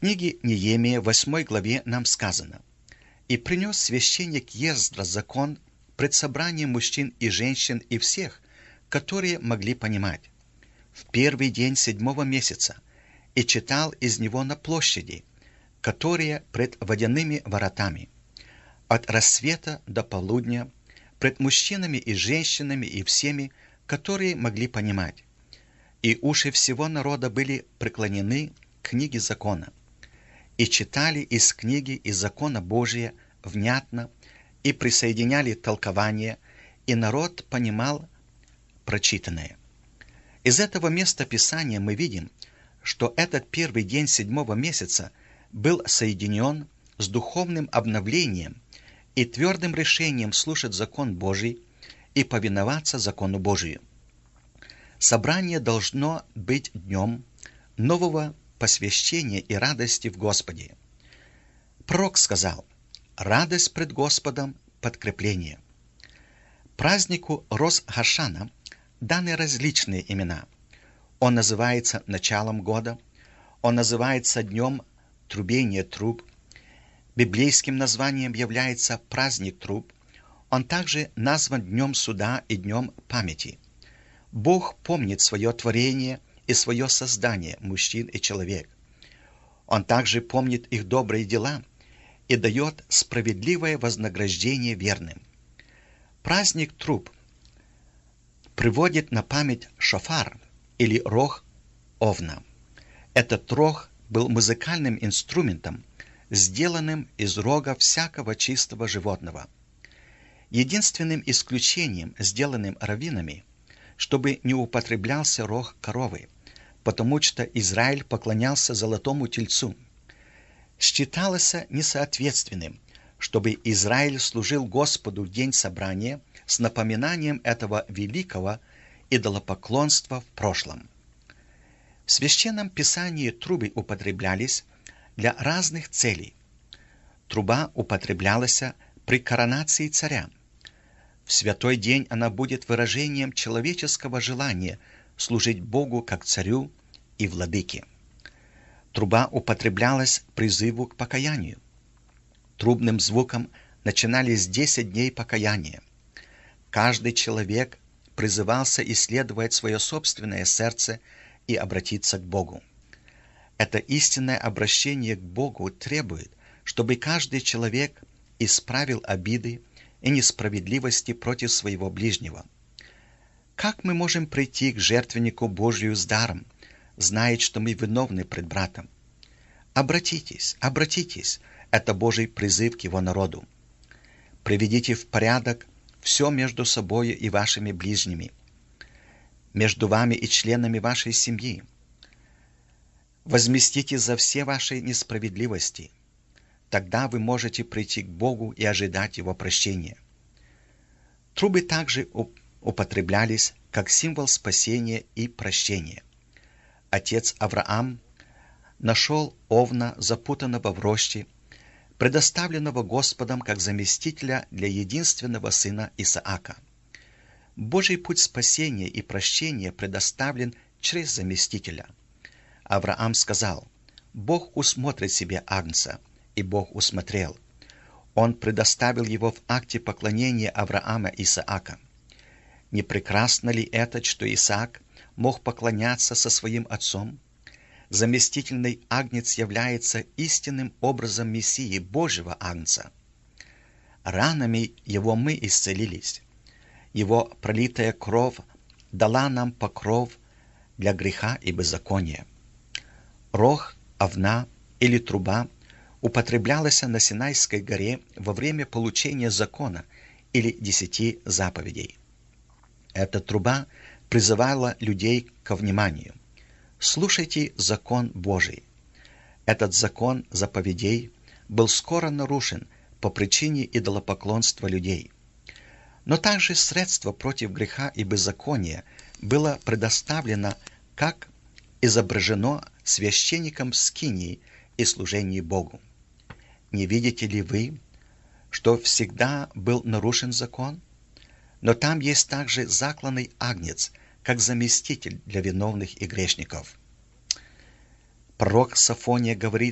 книге Неемия, 8 главе, нам сказано: «И принес священник Ездра закон пред собранием мужчин и женщин и всех, которые могли понимать, в первый день 7-го месяца, и читал из него на площади, которые пред водяными воротами, от рассвета до полудня, пред мужчинами и женщинами и всеми, которые могли понимать. И уши всего народа были преклонены к книге закона, и читали из книги из закона Божия внятно, и присоединяли толкование, и народ понимал прочитанное». Из этого места Писания мы видим, что этот первый день 7-го месяца был соединен с духовным обновлением и твердым решением слушать закон Божий и повиноваться закону Божию. Собрание должно быть днем нового посвящения и радости в Господе. Пророк сказал: «Радость пред Господом – подкрепление». Празднику Рос-Хашана даны различные имена. Он называется началом года, он называется днем трубения труб, библейским названием является праздник труб, он также назван днем суда и днем памяти. Бог помнит свое творение и свое создание мужчин и человек. Он также помнит их добрые дела и дает справедливое вознаграждение верным. Праздник труб приводит на память шофар или рог овна. Этот рог был музыкальным инструментом, сделанным из рога всякого чистого животного. Единственным исключением, сделанным раввинами, чтобы не употреблялся рог коровы, потому что Израиль поклонялся золотому тельцу. Считалось несоответственным, чтобы Израиль служил Господу в день собрания с напоминанием этого великого идолопоклонства в прошлом. В Священном Писании трубы употреблялись для разных целей. Труба употреблялась при коронации царя. В святой день она будет выражением человеческого желания служить Богу как царю и владыке. Труба употреблялась к призыву к покаянию. Трубным звуком начинались 10 дней покаяния. Каждый человек призывался исследовать свое собственное сердце и обратиться к Богу. Это истинное обращение к Богу требует, чтобы каждый человек исправил обиды и несправедливости против своего ближнего. Как мы можем прийти к жертвеннику Божию с даром, зная, что мы виновны пред братом? Обратитесь, обратитесь, это Божий призыв к его народу. Приведите в порядок все между собой и вашими ближними, между вами и членами вашей семьи. Возместите за все ваши несправедливости. Тогда вы можете прийти к Богу и ожидать Его прощения. Трубы также употреблялись как символ спасения и прощения. Отец Авраам нашел овна, запутанного в роще, предоставленного Господом как заместителя для единственного сына Исаака. Божий путь спасения и прощения предоставлен через заместителя. Авраам сказал: «Бог усмотрит себе агнца», и Бог усмотрел. Он предоставил его в акте поклонения Авраама Исаака. Не прекрасно ли это, что Исаак мог поклоняться со своим отцом? Заместительный агнец является истинным образом Мессии, Божьего агнца. Ранами его мы исцелились. Его пролитая кровь дала нам покров для греха и беззакония. Рог, овна или труба употреблялась на Синайской горе во время получения закона или 10 заповедей. Эта труба призывала людей ко вниманию. Слушайте закон Божий. Этот закон заповедей был скоро нарушен по причине идолопоклонства людей. Но также средство против греха и беззакония было предоставлено, как изображено священником в скинии и служении Богу. Не видите ли вы, что всегда был нарушен закон? Но там есть также закланный агнец, как заместитель для виновных и грешников. Пророк Софония говорит